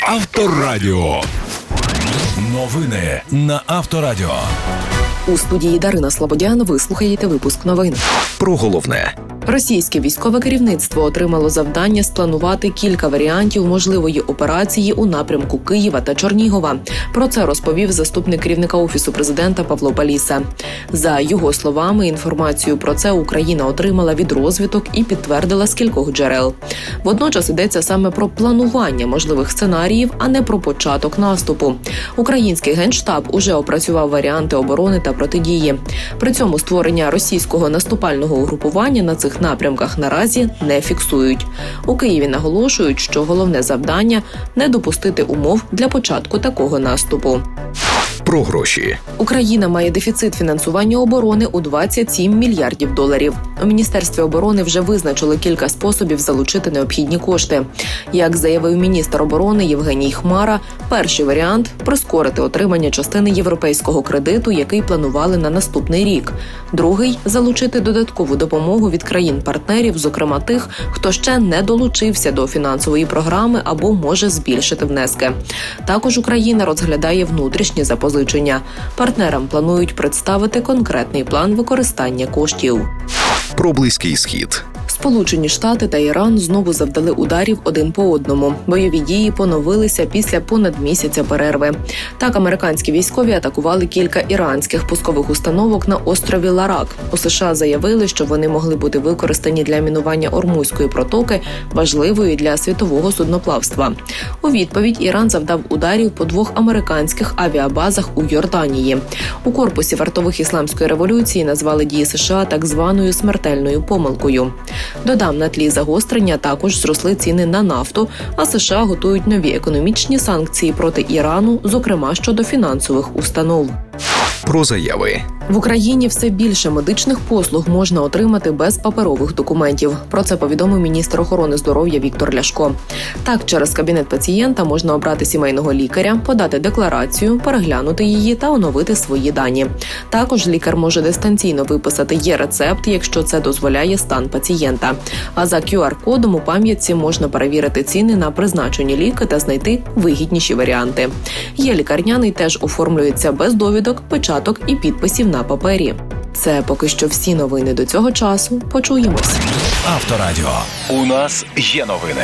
Авторадіо. Новини на Авторадіо. У студії Дарина Слободян ви слухаєте випуск новин. Про головне. Російське військове керівництво отримало завдання спланувати кілька варіантів можливої операції у напрямку Києва та Чернігова. Про це розповів заступник керівника Офісу президента Павло Паліса. За його словами, інформацію про це Україна отримала від розвідок і підтвердила з кількох джерел. Водночас йдеться саме про планування можливих сценаріїв, а не про початок наступу. Український Генштаб уже опрацював варіанти оборони та протидії. При цьому створення російського наступального угрупування на цих напрямках наразі не фіксують. У Києві наголошують, що головне завдання – не допустити умов для початку такого наступу. Про гроші. Україна має дефіцит фінансування оборони у $27 мільярдів. У Міністерстві оборони вже визначили кілька способів залучити необхідні кошти. Як заявив міністр оборони Євгеній Хмара, перший варіант – прискорити отримання частини європейського кредиту, який планували на наступний рік. Другий – залучити додаткову допомогу від країн-партнерів, зокрема тих, хто ще не долучився до фінансової програми або може збільшити внески. Також Україна розглядає внутрішні запозичення. Партнерам планують представити конкретний план використання коштів. Про Близький Схід. Сполучені Штати та Іран знову завдали ударів один по одному. Бойові дії поновилися після понад місяця перерви. Так, американські військові атакували кілька іранських пускових установок на острові Ларак. У США заявили, що вони могли бути використані для мінування Ормузької протоки, важливої для світового судноплавства. У відповідь Іран завдав ударів по 2 американських авіабазах у Йорданії. У корпусі вартових ісламської революції назвали дії США так званою смертельною помилкою. Додам, на тлі загострення також зросли ціни на нафту, а США готують нові економічні санкції проти Ірану, зокрема щодо фінансових установ. Про заяви. В Україні все більше медичних послуг можна отримати без паперових документів. Про це повідомив міністр охорони здоров'я Віктор Ляшко. Так, через кабінет пацієнта можна обрати сімейного лікаря, подати декларацію, переглянути її та оновити свої дані. Також лікар може дистанційно виписати є-рецепт, якщо це дозволяє стан пацієнта. А за QR-кодом у пам'ятці можна перевірити ціни на призначені ліки та знайти вигідніші варіанти. Є-лікарняний теж оформлюється без довідок, печаток і підписів на папері. Це поки що всі новини до цього часу. Почуємось. Авторадіо. У нас є новини.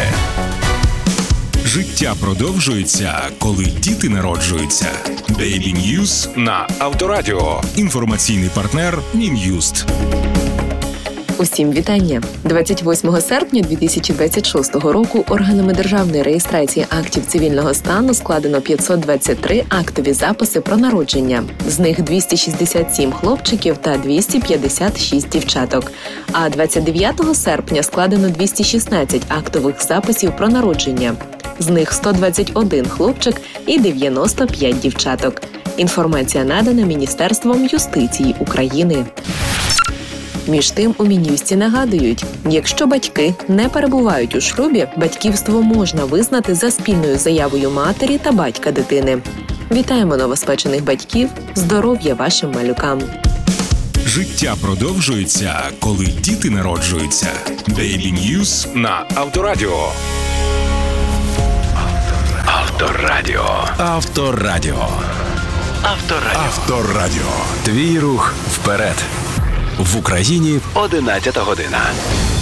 Життя продовжується, коли діти народжуються. Daily News на Авторадіо. Інформаційний партнер Мін'юст. Усім вітання! 28 серпня 2026 року органами державної реєстрації актів цивільного стану складено 523 актові записи про народження. З них 267 хлопчиків та 256 дівчаток. А 29 серпня складено 216 актових записів про народження. З них 121 хлопчик і 95 дівчаток. Інформація надана Міністерством юстиції України. Між тим, у Мін'юсті нагадують, якщо батьки не перебувають у шлюбі, батьківство можна визнати за спільною заявою матері та батька дитини. Вітаємо новоспечених батьків, здоров'я вашим малюкам. Життя продовжується, коли діти народжуються. Daily News на Авторадіо. Авторадіо. Авторадіо. Авторадіо. Авторадіо. Твій рух вперед. В Україні 11 година.